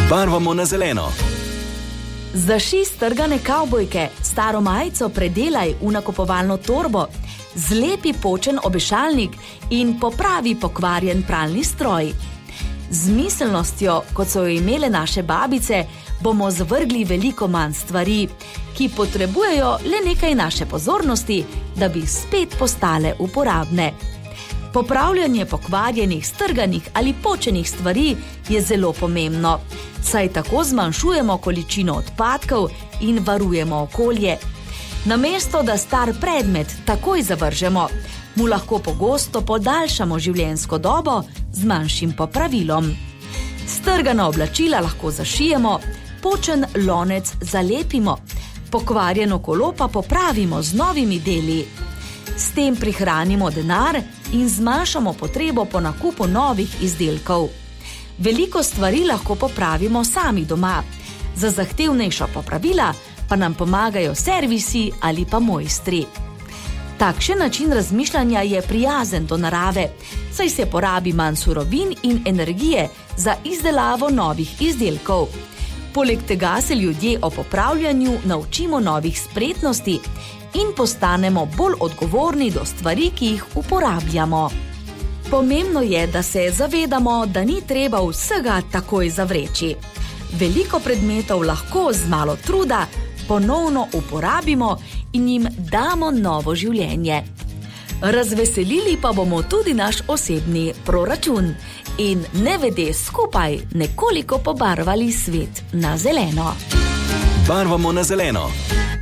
Barvamo na zeleno. Zašij strgane kavbojke, staro majico predelaj v nakupovalno torbo, zlepi počen obešalnik in popravi pokvarjen pralni stroj. Z miselnostjo, kot so jo imele naše babice, bomo zavrgli veliko manj stvari, ki potrebujejo le nekaj naše pozornosti, da bi spet postale uporabne. Popravljanje pokvarjenih, strganih ali počenih stvari je zelo pomembno, saj tako zmanjšujemo količino odpadkov in varujemo okolje. Namesto, da star predmet takoj zavržemo, mu lahko pogosto podaljšamo življenjsko dobo z manjšim popravilom. Strgana oblačila lahko zašijemo, počen lonec zalepimo, pokvarjeno kolo pa popravimo z novimi deli. S tem prihranimo denar in zmanjšamo potrebo po nakupu novih izdelkov. Veliko stvari lahko popravimo sami doma. Za zahtevnejša popravila pa nam pomagajo servisi ali pa mojstri. Takšen način razmišljanja je prijazen do narave, saj se porabi manj surovin in energije za izdelavo novih izdelkov. Poleg tega se ljudje o popravljanju naučimo novih spretnosti in postanemo bolj odgovorni do stvari, ki jih uporabljamo. Pomembno je, da se zavedamo, da ni treba vsega takoj zavreči. Veliko predmetov lahko z malo truda ponovno uporabimo in jim damo novo življenje. Razveselili pa bomo tudi naš osebni proračun in nevede skupaj nekoliko pobarvali svet na zeleno. Barvamo na zeleno.